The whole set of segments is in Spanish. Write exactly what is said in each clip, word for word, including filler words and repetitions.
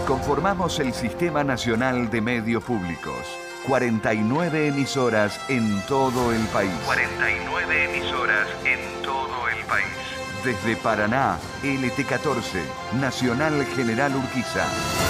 Conformamos el Sistema Nacional de Medios Públicos. cuarenta y nueve emisoras en todo el país. cuarenta y nueve emisoras en todo el país. Desde Paraná, L T catorce, Nacional General Urquiza.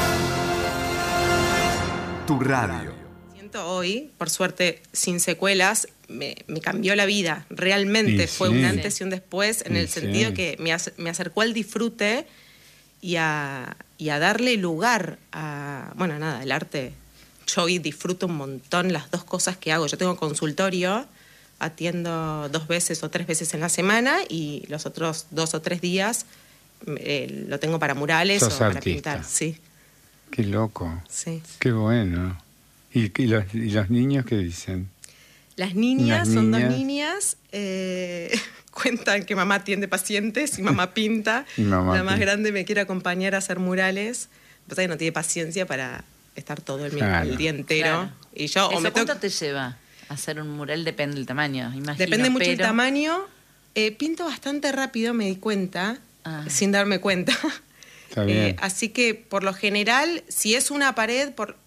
Tu radio. Siento hoy, por suerte, sin secuelas, me, me cambió la vida. Realmente sí, fue sí. un antes y un después, en sí, el sentido sí. que me, ac- me acercó al disfrute y a, y a darle lugar a... Bueno, nada, el arte... Yo hoy disfruto un montón las dos cosas que hago. Yo tengo consultorio, atiendo dos veces o tres veces en la semana y los otros dos o tres días eh, lo tengo para murales Sos o para artista. pintar. Sí, Qué loco. sí. Qué bueno. ¿Y, y, los, y los niños qué dicen? Las niñas Las son dos niñas. niñas. Eh, cuentan que mamá atiende pacientes y mamá pinta. Y mamá la más pinta. grande me quiere acompañar a hacer murales. Pasa que no tiene paciencia para estar todo el, Claro. el día entero. Claro. Y yo, o ¿Eso me cuánto toca- te lleva? Hacer un mural depende del tamaño, imagino. Depende mucho del pero- tamaño. Eh, pinto bastante rápido, me di cuenta, Ah. sin darme cuenta. Está bien. Eh, así que, por lo general, si es una pared, por,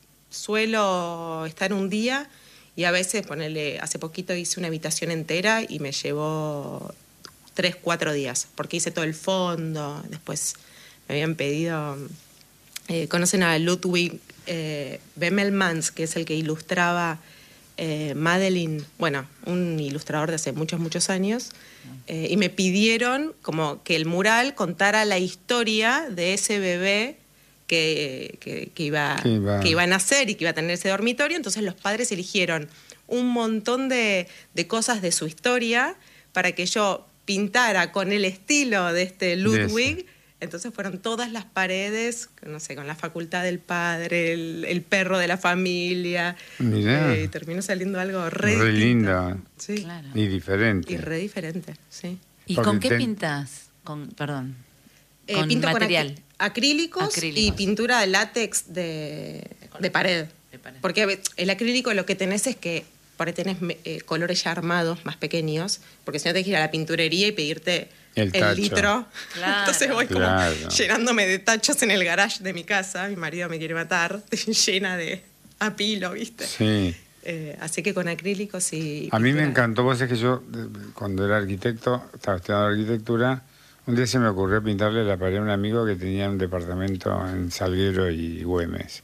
suelo estar un día y a veces, ponerle, hace poquito hice una habitación entera y me llevó tres, cuatro días, porque hice todo el fondo. Después me habían pedido... Eh, ¿Conocen a Ludwig eh, Bemelmans, que es el que ilustraba eh, Madeline? Bueno, un ilustrador de hace muchos, muchos años. Eh, y me pidieron como que el mural contara la historia de ese bebé que, que, que iba, Que iba- que iba a nacer y que iba a tener ese dormitorio. Entonces los padres eligieron un montón de, de cosas de su historia para que yo pintara con el estilo de este Ludwig. Entonces fueron todas las paredes, no sé, con la facultad del padre, el, el perro de la familia. Mirá. Eh, y terminó saliendo algo re, Re distinto. linda. Sí. Claro. Y diferente. Y re diferente, sí. ¿Y Porque con qué ten- pintas? Con, perdón. Eh, con pinto material. con acri- acrílicos, Acrílicos. y pintura de látex de, de pared. De pared. Porque a ve- el acrílico lo que tenés es que por ahí tenés me- eh, colores ya armados, más pequeños, porque si no tenés que ir a la pinturería y pedirte El el, tacho. litro. Claro. Entonces voy como Claro. llenándome de tachos en el garage de mi casa. Mi marido me quiere matar, llena de apilo, ¿viste? Sí. Eh, así que con acrílicos y... A mí me pintura- encantó, vos sabés que yo, de- cuando era arquitecto, estaba estudiando arquitectura, un día se me ocurrió pintarle la pared a un amigo que tenía un departamento en Salguero y Güemes.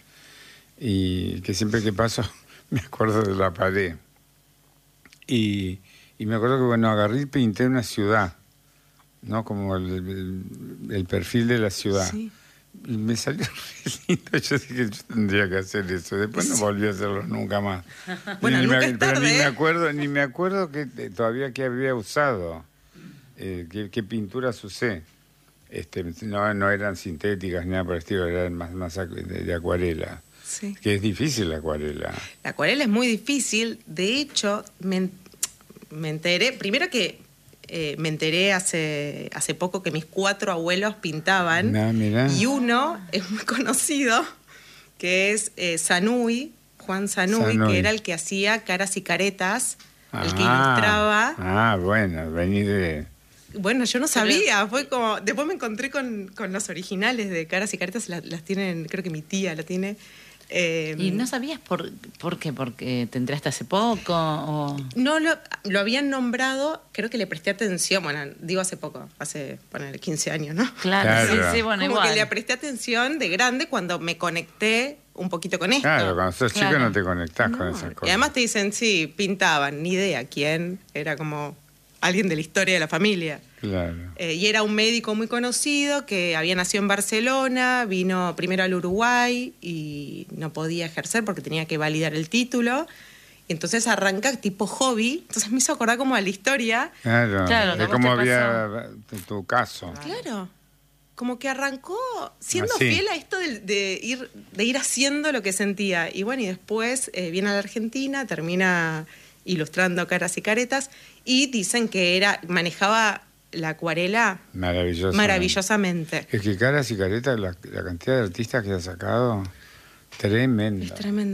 Y que siempre que paso me acuerdo de la pared. Y, y me acuerdo que, bueno, agarré y pinté una ciudad, ¿no? Como el, el- el perfil de la ciudad. Sí. Y me salió re lindo. Yo dije, yo tendría que hacer eso. Después no volví a hacerlo nunca más. Bueno, Ni nunca me, es pero tarde, ni me ¿eh? acuerdo, ni me acuerdo que eh, todavía que había usado, eh, qué, qué pinturas usé. Este, no, no eran sintéticas ni nada por el estilo, eran más, más acu- de, de acuarela. Sí. Que es difícil la acuarela. La acuarela es muy difícil. De hecho, me, en- me enteré, primero que eh, me enteré hace, hace poco que mis cuatro abuelos pintaban. Ah, mirá. Y uno es muy conocido, que es eh, Sanui, Juan Sanui, Sanui. que era el que hacía Caras y Caretas, el que Ah, ilustraba. Ah, bueno, vení de... Bueno, yo no sabía, fue como... Después me encontré con, con los originales de Caras y Caretas, las, las tienen, creo que mi tía la tiene. eh, ¿Y no sabías por, por qué? ¿Porque te enteraste hace poco? O... No, lo, lo habían nombrado, creo que le presté atención, bueno, digo hace poco, hace, ponele, quince años, ¿no? Claro, Claro. sí, sí, bueno, Como igual. que le presté atención de grande cuando me conecté un poquito con esto. Claro, cuando sos chico Claro. no te conectás con No, esas y cosas. además te dicen, sí, pintaban, ni idea quién, era como alguien de la historia de la familia. Claro. Eh, y era un médico muy conocido que había nacido en Barcelona, vino primero al Uruguay y no podía ejercer porque tenía que validar el título. Y entonces arranca tipo hobby. Entonces me hizo acordar como a la historia. Claro, Claro, que de a vos cómo te había tu, tu caso. Claro. Como que arrancó siendo Así. fiel a esto de, de ir, de ir haciendo lo que sentía. Y bueno, y después eh, viene a la Argentina, termina ilustrando Caras y Caretas. Y dicen que era manejaba la acuarela Maravilloso. maravillosamente. Es que Caras y Caretas, la, la cantidad de artistas que ha sacado, tremenda. Es tremendo.